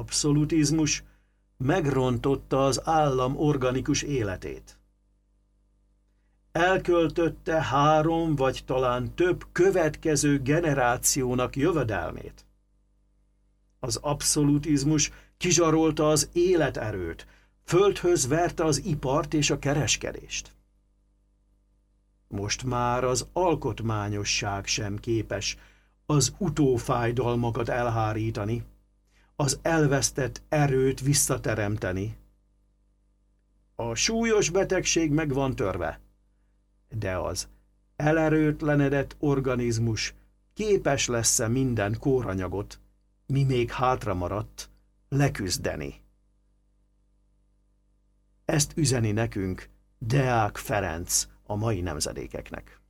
abszolutizmus megrontotta az állam organikus életét. Elköltötte 3 vagy talán több következő generációnak jövedelmét. Az abszolutizmus kizsarolta az életerőt, földhöz verte az ipart és a kereskedést. Most már az alkotmányosság sem képes az utófájdalmakat elhárítani, az elvesztett erőt visszateremteni. A súlyos betegség meg van törve, de az elerőtlenedett organizmus képes lesz-e minden kóranyagot, mi még hátra maradt, leküzdeni. Ezt üzeni nekünk Deák Ferenc a mai nemzedékeknek.